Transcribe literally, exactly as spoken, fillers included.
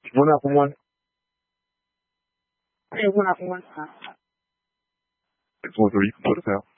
Muna kung one. 네, one up one. It's one three. Put us out.